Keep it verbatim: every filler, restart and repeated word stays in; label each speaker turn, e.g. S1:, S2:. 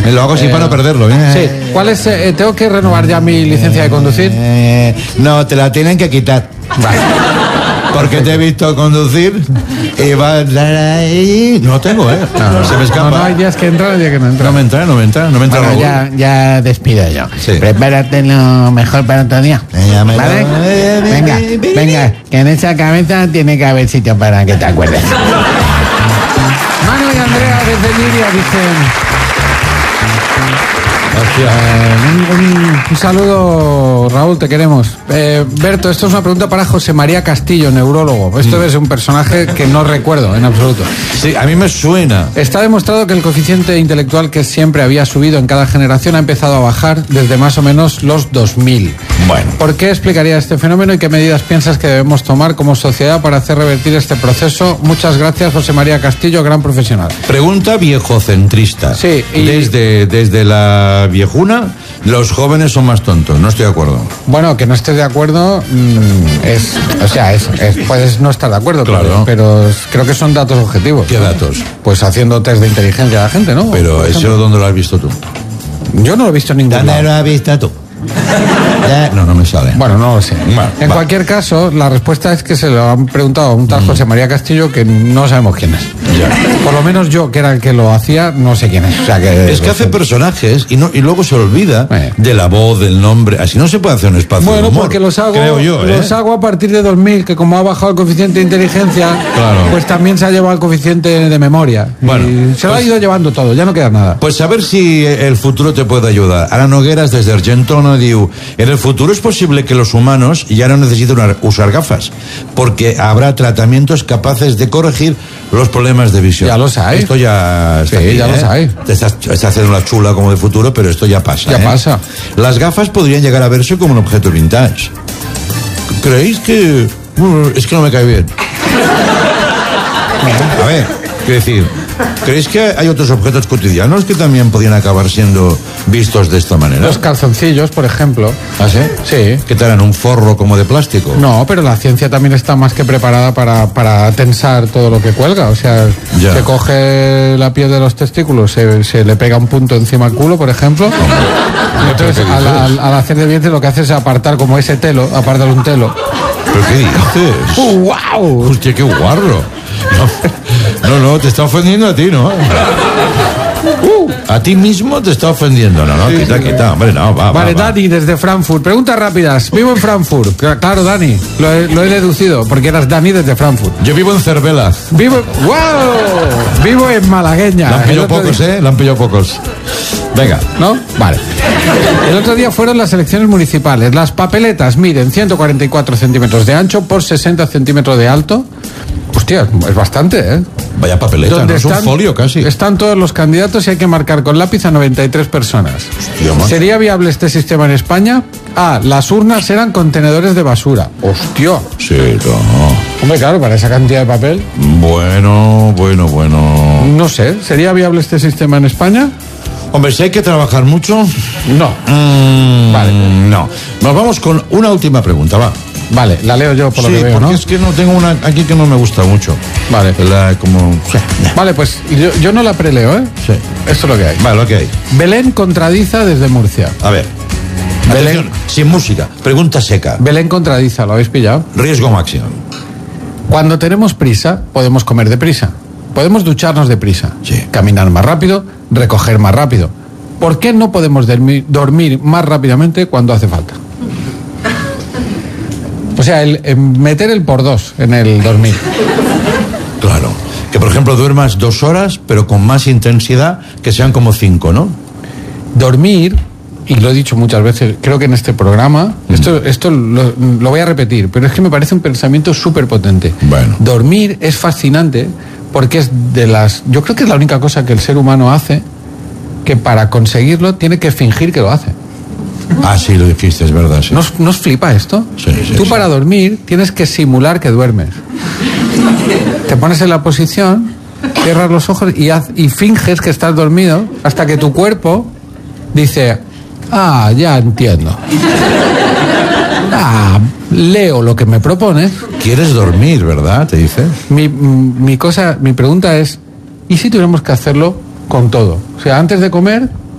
S1: Lo hago así
S2: Eh,
S1: para no perderlo. ¿eh?
S2: Sí. ¿Cuál es? eh, ¿Tengo que renovar ya mi licencia de conducir?
S1: Eh, no, te la tienen que quitar.
S2: Vale.
S1: Porque te he visto conducir y vas ahí. No tengo, ¿eh?
S2: No, no,
S1: Se me escapa.
S2: No, no, hay días que entran y días que no entran.
S1: No me entra, no me entra, no me entra.
S3: Bueno,
S1: Raúl.
S3: ya, ya despido yo.
S1: Sí.
S3: Prepárate lo mejor para otro día.
S1: Venga, me-
S3: ¿Vale?
S1: eh,
S3: Venga,
S1: eh, eh,
S3: venga, que en esa cabeza tiene que haber sitio para que te acuerdes.
S2: Manu y Andrea desde Liria dicen... Eh, un, un- un saludo, Raúl, te queremos. Eh, Berto, esto es una pregunta para José María Castillo, neurólogo. Esto es un personaje que no recuerdo en absoluto.
S1: Sí, a mí me suena.
S2: Está demostrado que el coeficiente intelectual, que siempre había subido en cada generación, ha empezado a bajar desde más o menos los dos mil.
S1: Bueno.
S2: ¿Por qué explicaría este fenómeno y qué medidas piensas que debemos tomar como sociedad para hacer revertir este proceso? Muchas gracias, José María Castillo, gran profesional.
S1: Pregunta viejocentrista.
S2: Sí, y-
S1: Desde, desde la viejuna, los jóvenes son más tontos. No estoy de acuerdo.
S2: Bueno, que no estés de acuerdo mm, es, o sea, es, es- puedes no estar de acuerdo,
S1: Claro.
S2: pero, pero es- creo que son datos objetivos.
S1: ¿Qué datos?
S2: Pues haciendo test de inteligencia a la gente, ¿no?
S1: Pero
S2: Por
S1: eso,
S2: ejemplo.
S1: ¿dónde lo has visto tú?
S2: Yo no lo he visto en ningún
S1: ¿Dónde
S2: lado.
S1: lo has visto tú? Ya, No, no me sale.
S2: Bueno, no lo sé.
S1: Bueno,
S2: en
S1: va.
S2: cualquier caso, la respuesta es que se lo han preguntado a un tal José María Castillo que no sabemos quién es.
S1: Ya.
S2: Por lo menos yo, que era el que lo hacía, no sé quién es. O sea que
S1: Es que hace personajes y no y luego se olvida
S2: Eh.
S1: de la voz, del nombre. Así no se puede hacer un espacio de
S2: Bueno,
S1: humor,
S2: porque los hago,
S1: creo yo, ¿eh?
S2: los hago a partir de dos mil, que como ha bajado el coeficiente de inteligencia,
S1: Claro.
S2: pues también se ha llevado el coeficiente de memoria.
S1: Bueno,
S2: y se lo ha
S1: pues-
S2: ido llevando todo, ya no queda nada.
S1: Pues a ver si el futuro te puede ayudar. Ara Nogueras, desde Argentona, diu: en el futuro es posible que los humanos ya no necesiten una- usar gafas, porque habrá tratamientos capaces de corregir los problemas de visión.
S2: Ya los hay.
S1: Esto ya está
S2: Sí,
S1: aquí,
S2: ya
S1: ¿eh?
S2: los hay.
S1: Te estás, estás haciendo una chula como de futuro, pero esto ya pasa.
S2: Ya
S1: ¿eh?
S2: pasa.
S1: Las gafas podrían llegar a verse como un objeto vintage. ¿Creéis que...? Uh, es que no me cae bien. A ver, quiero decir, ¿creéis que hay otros objetos cotidianos que también podrían acabar siendo vistos de esta manera?
S2: Los calzoncillos, por ejemplo.
S1: ¿Ah, sí?
S2: Sí.
S1: ¿Que te harán un forro como de plástico?
S2: No, pero la ciencia también está más que preparada para, para tensar todo lo que cuelga. O sea,
S1: Ya.
S2: se coge la piel de los testículos, se, se le pega un punto encima al culo, por ejemplo. Y entonces,
S1: ¿Qué
S2: al,
S1: dices?
S2: al- al hacer de vientre, lo que hace es apartar como ese telo, apartar un telo.
S1: ¿Pero qué dices?
S2: ¡Uh, wow!
S1: Hostia, qué guarro. No, no, no, te está ofendiendo a ti, ¿no? A ti mismo te está ofendiendo. No, no, quita, quita. Hombre, no, va,
S2: Vale,
S1: va, va.
S2: Dani, desde Frankfurt. Preguntas rápidas. Vivo en Frankfurt. Cla- Claro, Dani. Lo he, lo he deducido, porque eras Dani desde Frankfurt.
S1: Yo vivo en Cervela.
S2: Vivo... ¡Wow! Vivo en Malagueña.
S1: La han
S2: El
S1: pillado
S2: otro
S1: pocos,
S2: día-
S1: ¿eh? La han pillado pocos. Venga.
S2: ¿No? Vale. El otro día fueron las elecciones municipales. Las papeletas miden ciento cuarenta y cuatro centímetros de ancho por sesenta centímetros de alto. Hostia, es bastante, ¿eh?
S1: Vaya papeleta, ¿no? Es un folio casi.
S2: Están todos los candidatos y hay que marcar con lápiz a noventa y tres personas.
S1: Hostia, macho.
S2: ¿Sería viable este sistema en España? Ah, las urnas eran contenedores de basura. Hostia.
S1: Sí, no.
S2: Hombre, claro, para esa cantidad de papel.
S1: Bueno, bueno, bueno.
S2: No sé, ¿sería viable este sistema en España?
S1: Hombre, si hay que trabajar mucho.
S2: No.
S1: mm,
S2: Vale.
S1: No. Nos vamos con una última pregunta, va.
S2: Vale, la leo yo por
S1: sí,
S2: lo que veo,
S1: porque
S2: ¿no?
S1: es que no tengo una aquí que no me gusta mucho.
S2: Vale.
S1: La, como...
S2: Vale, pues yo, yo no la preleo, ¿eh?
S1: Sí.
S2: Esto es lo que hay.
S1: Vale, ok.
S2: Belén contradiza desde Murcia.
S1: A ver.
S2: Belén.
S1: Atención, sin música. Pregunta seca.
S2: Belén contradiza, ¿lo habéis pillado?
S1: Riesgo máximo.
S2: Cuando tenemos prisa, podemos comer deprisa. Podemos ducharnos deprisa.
S1: Sí.
S2: Caminar más rápido, recoger más rápido. ¿Por qué no podemos dormir, dormir más rápidamente cuando hace falta? O sea, el, el meter el por dos en el dormir.
S1: Claro. Que, por ejemplo, duermas dos horas, pero con más intensidad, que sean como cinco, ¿no?
S2: Dormir, y lo he dicho muchas veces, creo que en este programa,
S1: Mm.
S2: esto, esto lo, lo voy a repetir, pero es que me parece un pensamiento súper potente.
S1: Bueno.
S2: Dormir es fascinante porque es de las... Yo creo que es la única cosa que el ser humano hace que para conseguirlo tiene que fingir que lo hace.
S1: Ah, sí, lo dijiste, es verdad, sí.
S2: ¿No os, no os flipa esto?
S1: Sí, sí,
S2: Tú
S1: sí.
S2: para dormir tienes que simular que duermes. Te pones en la posición, cierras los ojos y, haz, y finges que estás dormido hasta que tu cuerpo dice, ah, ya entiendo. Ah, leo lo que me propones.
S1: Quieres dormir, ¿verdad? Te dice.
S2: Mi, mi cosa, mi pregunta es, ¿y si tuviéramos que hacerlo con todo? O sea, antes de comer,